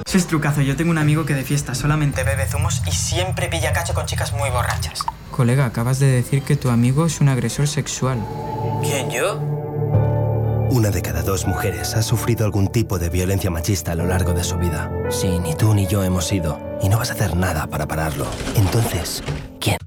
Eso es trucazo. Yo tengo un amigo que de fiesta solamente bebe zumos y siempre pilla cacho con chicas muy borrachas. Colega, acabas de decir que tu amigo es un agresor sexual. ¿Quién, yo? 1 de cada 2 mujeres ha sufrido algún tipo de violencia machista a lo largo de su vida. Sí, ni tú ni yo hemos ido. Y no vas a hacer nada para pararlo. Entonces, ¿quién?